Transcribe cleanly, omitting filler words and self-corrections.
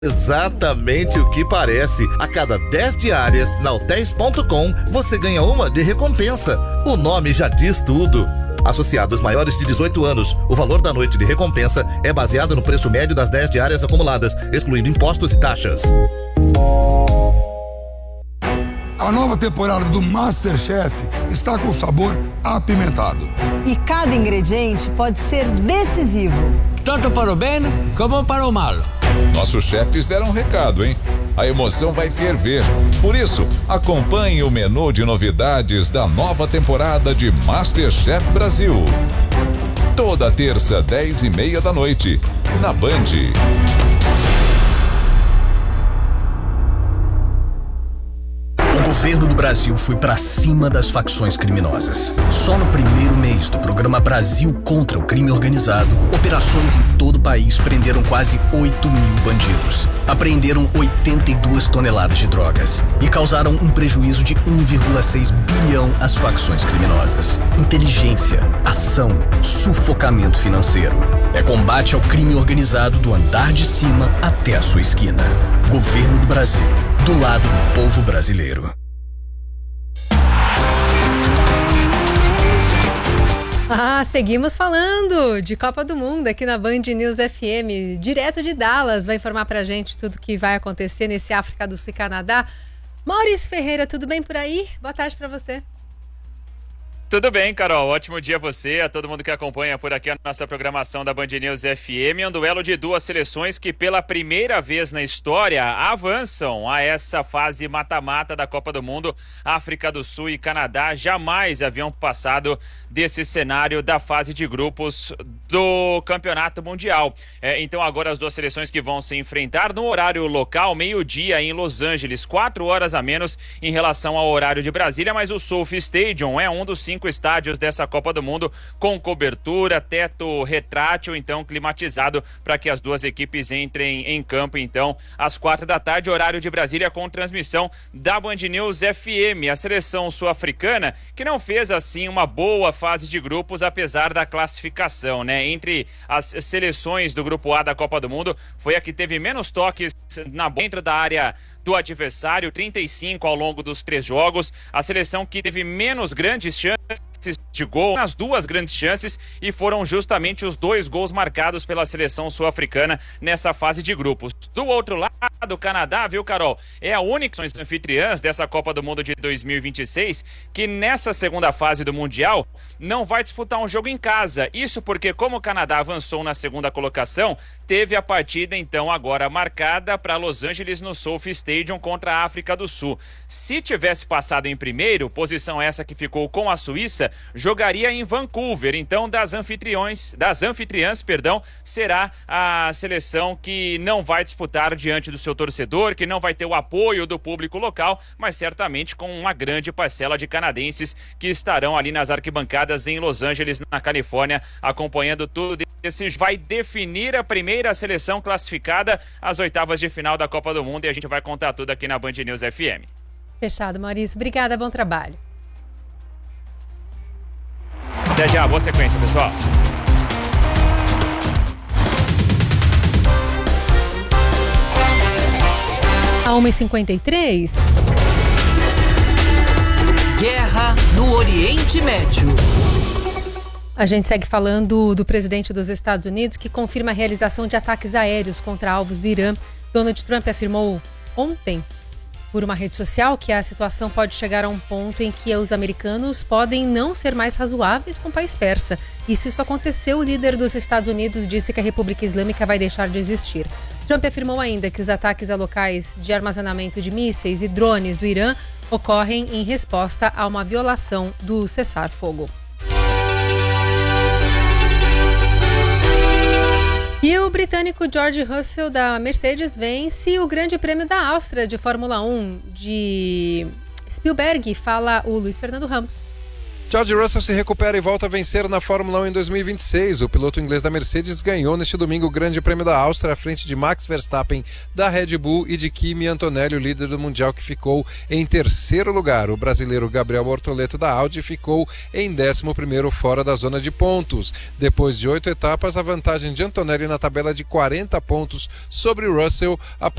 Exatamente o que parece. A cada 10 diárias na hotéis.com você ganha uma de recompensa. O nome já diz tudo. Associados maiores de 18 anos, o valor da noite de recompensa é baseado no preço médio das 10 diárias acumuladas, excluindo impostos e taxas. A nova temporada do MasterChef está com sabor apimentado. E cada ingrediente pode ser decisivo. Tanto para o bem como para o mal. Nossos chefes deram um recado, hein? A emoção vai ferver. Por isso, acompanhe o menu de novidades da nova temporada de MasterChef Brasil. Toda terça, 10h30 da noite, na Band. O governo do Brasil foi pra cima das facções criminosas. Só no primeiro mês do programa Brasil contra o Crime Organizado, operações em todo o país prenderam quase 8 mil bandidos. Apreenderam 82 toneladas de drogas e causaram um prejuízo de 1,6 bilhão às facções criminosas. Inteligência, ação, sufocamento financeiro. É combate ao crime organizado do andar de cima até a sua esquina. Governo do Brasil, do lado do povo brasileiro. Seguimos falando de Copa do Mundo aqui na Band News FM, direto de Dallas. Vai informar pra gente tudo que vai acontecer nesse África do Sul e Canadá. Maurício Ferreira, tudo bem por aí? Boa tarde pra você. Tudo bem, Carol. Ótimo dia a você, a todo mundo que acompanha por aqui a nossa programação da Band News FM. Um duelo de duas seleções que pela primeira vez na história avançam a essa fase mata-mata da Copa do Mundo. África do Sul e Canadá jamais haviam passado desse cenário da fase de grupos do Campeonato Mundial. Então agora as duas seleções que vão se enfrentar no horário local, meio-dia em Los Angeles, 4 horas a menos em relação ao horário de Brasília, mas o SoFi Stadium é um dos 5 estádios dessa Copa do Mundo com cobertura, teto retrátil, então climatizado para que as duas equipes entrem em campo, então às 4 da tarde, horário de Brasília, com transmissão da Band News FM. A seleção sul-africana que não fez assim uma boa fase de grupos, apesar da classificação, né? Entre as seleções do grupo A da Copa do Mundo, foi a que teve menos toques dentro da área do adversário, 35 ao longo dos 3 jogos. A seleção que teve menos grandes chances de gol, nas 2 grandes chances, e foram justamente os 2 gols marcados pela seleção sul-africana nessa fase de grupos. Do outro lado, o Canadá, viu, Carol? É a única das anfitriãs dessa Copa do Mundo de 2026 que nessa segunda fase do Mundial não vai disputar um jogo em casa. Isso porque, como o Canadá avançou na segunda colocação, teve a partida então agora marcada para Los Angeles no SoFi Stadium contra a África do Sul. Se tivesse passado em primeiro, posição essa que ficou com a Suíça, jogaria em Vancouver. Então das anfitriãs, será a seleção que não vai disputar diante do seu torcedor, que não vai ter o apoio do público local, mas certamente com uma grande parcela de canadenses que estarão ali nas arquibancadas em Los Angeles, na Califórnia, acompanhando tudo. Esse vai definir a primeira seleção classificada às oitavas de final da Copa do Mundo, e a gente vai contar tudo aqui na Band News FM. Fechado, Maurício. Obrigada, bom trabalho. Até já, boa sequência, pessoal. A 1h53. Guerra no Oriente Médio. A gente segue falando do presidente dos Estados Unidos, que confirma a realização de ataques aéreos contra alvos do Irã. Donald Trump afirmou ontem, por uma rede social, que a situação pode chegar a um ponto em que os americanos podem não ser mais razoáveis com o país persa. E se isso aconteceu, o líder dos Estados Unidos disse que a República Islâmica vai deixar de existir. Trump afirmou ainda que os ataques a locais de armazenamento de mísseis e drones do Irã ocorrem em resposta a uma violação do cessar-fogo. E o britânico George Russell da Mercedes vence o Grande Prêmio da Áustria de Fórmula 1 de Spielberg, fala o Luiz Fernando Ramos. George Russell se recupera e volta a vencer na Fórmula 1 em 2026. O piloto inglês da Mercedes ganhou neste domingo o Grande Prêmio da Áustria à frente de Max Verstappen da Red Bull e de Kimi Antonelli, o líder do Mundial, que ficou em terceiro lugar. O brasileiro Gabriel Bortoleto da Audi ficou em 11º fora da zona de pontos. Depois de 8 etapas, a vantagem de Antonelli na tabela de 40 pontos sobre Russell